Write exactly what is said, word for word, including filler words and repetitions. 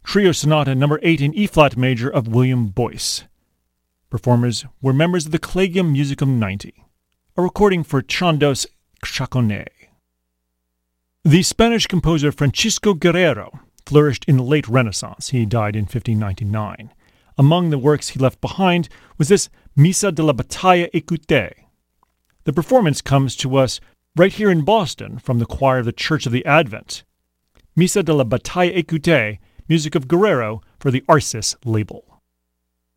Trio Sonata number eight in E-flat major of William Boyce. Performers were members of the Collegium Musicum ninety, a recording for Chandos Chaconnet. The Spanish composer Francisco Guerrero flourished in the late Renaissance. He died in fifteen ninety-nine. Among the works he left behind was this Missa de la Battaglia Écoutée. The performance comes to us right here in Boston from the choir of the Church of the Advent. Missa de la Battaglia Écoutée, music of Guerrero for the Arcis label.